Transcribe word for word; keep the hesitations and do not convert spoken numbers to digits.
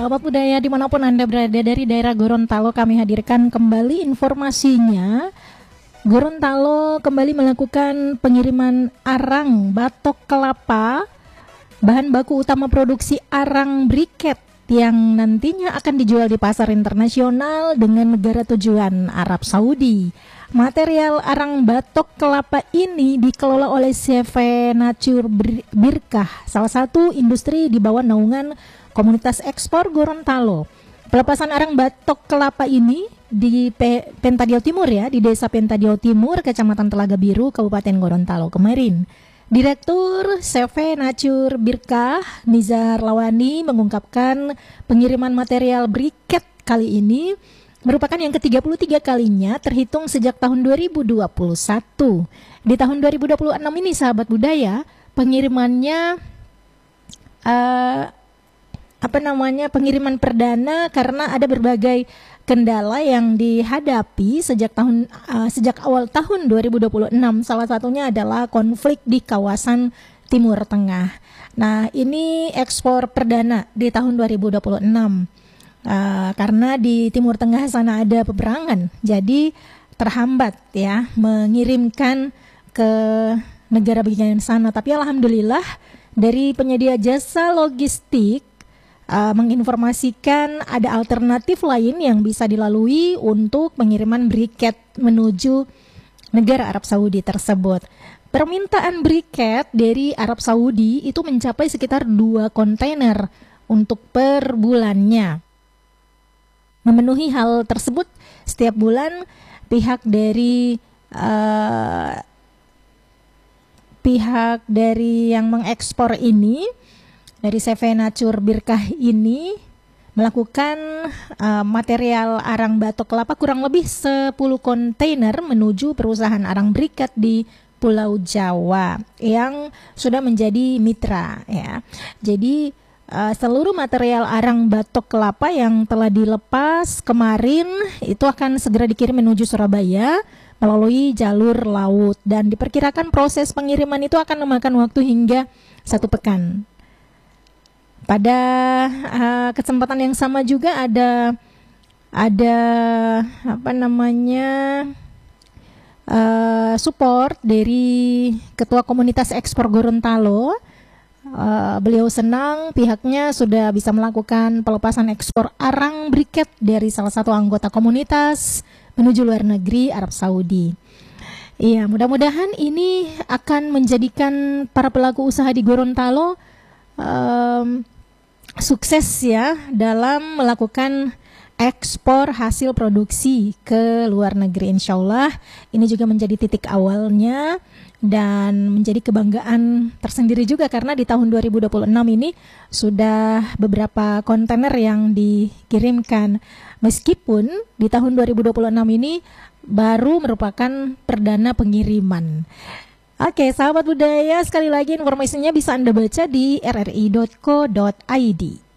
sahabat budaya dimanapun Anda berada dari daerah Gorontalo, kami hadirkan kembali informasinya. Gorontalo kembali melakukan pengiriman arang batok kelapa, bahan baku utama produksi arang briket yang nantinya akan dijual di pasar internasional dengan negara tujuan Arab Saudi. Material arang batok kelapa ini dikelola oleh C V Nature Birkah, salah satu industri di bawah naungan Komunitas Ekspor Gorontalo. Pelepasan arang batok kelapa ini di P- Pentadio Timur ya, di Desa Pentadio Timur, Kecamatan Telaga Biru, Kabupaten Gorontalo kemarin. Direktur C V Nature Birkah, Nizar Lawani, mengungkapkan pengiriman material briket kali ini merupakan yang ke tiga puluh tiga kalinya terhitung sejak tahun dua ribu dua puluh satu. Di tahun dua ribu dua puluh enam ini sahabat budaya, pengirimannya uh, apa namanya pengiriman perdana karena ada berbagai kendala yang dihadapi sejak tahun uh, sejak awal tahun dua ribu dua puluh enam. Salah satunya adalah konflik di kawasan Timur Tengah. Nah, ini ekspor perdana di tahun dua ribu dua puluh enam. Uh, karena di Timur Tengah sana ada peperangan, jadi terhambat ya mengirimkan ke negara bagian sana. Tapi alhamdulillah dari penyedia jasa logistik uh, menginformasikan ada alternatif lain yang bisa dilalui untuk pengiriman briket menuju negara Arab Saudi tersebut. Permintaan briket dari Arab Saudi itu mencapai sekitar dua kontainer untuk per bulannya. Memenuhi hal tersebut, setiap bulan pihak dari uh, pihak dari yang mengekspor ini, dari C V Nature Birkah ini melakukan uh, material arang batok kelapa kurang lebih sepuluh kontainer menuju perusahaan arang briket di Pulau Jawa yang sudah menjadi mitra ya. Jadi Uh, seluruh material arang batok kelapa yang telah dilepas kemarin itu akan segera dikirim menuju Surabaya melalui jalur laut dan diperkirakan proses pengiriman itu akan memakan waktu hingga satu pekan. Pada uh, kesempatan yang sama juga ada ada apa namanya uh, support dari Ketua Komunitas Ekspor Gorontalo. Uh, beliau senang pihaknya sudah bisa melakukan pelepasan ekspor arang briket dari salah satu anggota komunitas menuju luar negeri Arab Saudi. Iya, mudah-mudahan ini akan menjadikan para pelaku usaha di Gorontalo um, sukses ya dalam melakukan ekspor hasil produksi ke luar negeri. Insya Allah ini juga menjadi titik awalnya dan menjadi kebanggaan tersendiri juga karena di tahun dua ribu dua puluh enam ini sudah beberapa kontainer yang dikirimkan, meskipun di tahun dua ribu dua puluh enam ini baru merupakan perdana pengiriman. Oke, sahabat budaya, sekali lagi informasinya bisa Anda baca di r r i dot co dot i d.